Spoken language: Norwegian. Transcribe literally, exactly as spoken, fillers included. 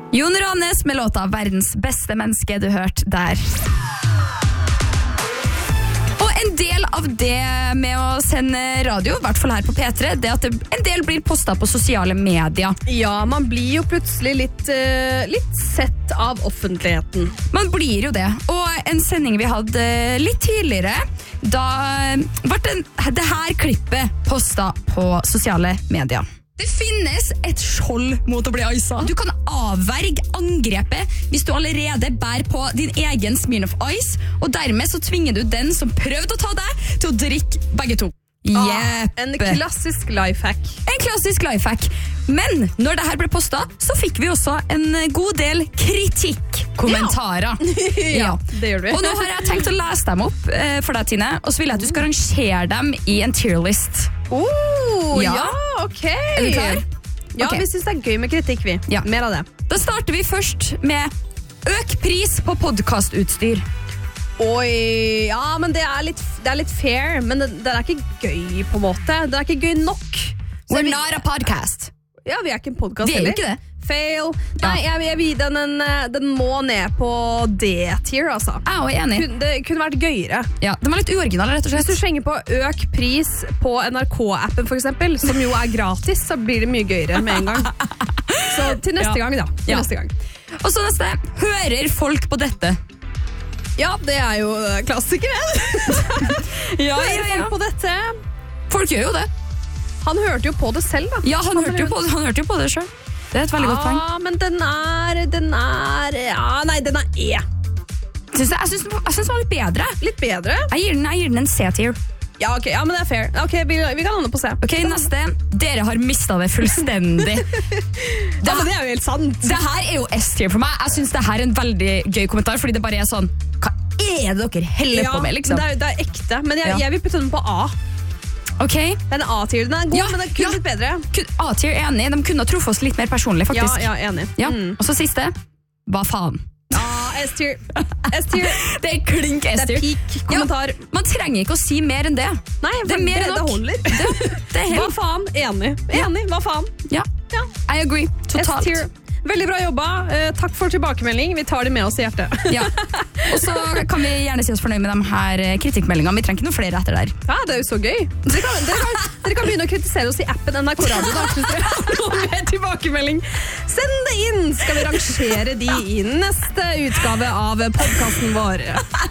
Jon Ranes med låta Verdens beste menneske du hørte der. Og en del av det med å sende radio, i hvert fall her på P tre, det at en del blir postet på sosiale medier. Ja, man blir jo plutselig litt, uh, litt sett av offentligheten. Man blir jo det. Og en sending vi hadde litt tidligere, da ble den, det her klippet postet på sosiale medier. Det finnes et skjold mot å bli aisa. Du kan avverge angrepet hvis du allerede bærer på din egen Smirnoff Ice, og dermed så tvinger du den som prøvde å ta deg til å drikke begge to. Ah, en klassisk lifehack. En klassisk lifehack. Men når det her ble postet, så fikk vi også en god del kritikk. Kommentarer. Ja, ja, det gjør vi. Og nå har jeg tenkt å lese dem opp eh, for deg, Tine, og så vil jeg at du skal rangere dem i en tier list. Oh, ja. ja, ok. Er du klar? Ja, okay. Vi synes det er gøy med kritikk, vi. Ja. Mer av det. Da starter vi først med øk pris på podcastutstyr. Oi, ja, men det er litt, det er litt fair, men det, det er ikke gøy på en måte. Det er ikke gøy nok. Så We're vi, not a podcast. Ja, vi er ikke en podcast heller. Vi er jo ikke det. Fail. Ja. Nei, jeg, jeg vil den, den, den må ned på D-tier, altså. Jeg er enig. Kun, det kunne vært gøyere. Ja, den var litt uoriginal, rett og slett. Hvis du slenger på øk pris på N R K-appen, for eksempel, som jo er gratis, så blir det mye gøyere med en gang. Så til neste ja. gang, da. Til ja. neste gang. Og så neste. Hører folk på dette? Ja, det er jo klassikeren. ja, Hører ja, ja. folk på dette? Folk gjør jo det. Han hørte jo på det selv, da. Ja, han, han, hørte, jo på, han hørte jo på det selv. Det er et veldig ja, godt poeng. Ja, men den er, den er, ja, nei, den er E. Synes jeg, jeg, synes, jeg synes den var litt bedre. Litt bedre? Jeg gir den, jeg gir den en C-tier. Ja, ok, ja, men det er fair. Ok, vi, vi kan lande på C. Ok, neste. Dere har mistet det fullstendig. det, ja, men det er jo helt sant. Det her er jo S-tier for meg. Jeg synes det her er en veldig gøy kommentar, fordi det bare er sånn, hva er det dere heller ja, på med, liksom? Det er, det er ekte, men jeg, ja. jeg vil putte den på A. Ok. Den er A-tier, den er god, ja, men den er kun ja. litt bedre. A-tier er enig, de kunne ha truffet oss litt mer personlig, faktisk. Ja, ja, enig. Ja. Mm. Og så siste, hva faen? Ja, S-tier. S-tier. Det er klink S-tier. Det er peak kommentar. Ja, man trenger ikke å si mer enn det. Nei, det er mer det, enn nok. Det holder. Det, det er helt... Hva faen? Enig. Enig, hva faen? Ja, ja. I agree. Totalt. S-tier. Veldig bra jobba. Eh, takk for tilbakemelding. Vi tar det med oss i hjertet. Ja. Og så kan vi gjerne si oss fornøyd med de her kritikkmeldingene. Vi trenger ikke noe flere etter der. Ja, det er jo så gøy. Dere kan, dere kan, dere kan begynne å kritisere oss i appen N R K Radio. Da, hvis dere har noe mer tilbakemelding. Send det inn! Skal vi rangere de i neste utgave av podcasten vår.